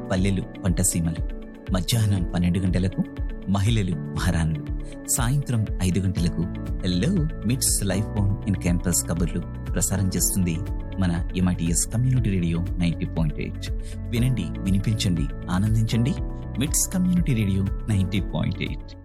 పల్లెలు పంటసీమలు. మధ్యాహ్నం 12 గంటలకు మహిళలు మహారాణులు. సాయంత్రం 5 గంటలకు హెల్లో మిట్స్ లైఫ్ ఆన్ ఇన్ క్యాంపస్ కబుర్లు ప్రసారం చేస్తుంది మన MITS కమ్యూనిటీ రేడియో 90.8. వినండి, వినిపించండి, ఆనందించండి. మిట్స్ కమ్యూనిటీ రేడియో 90.8.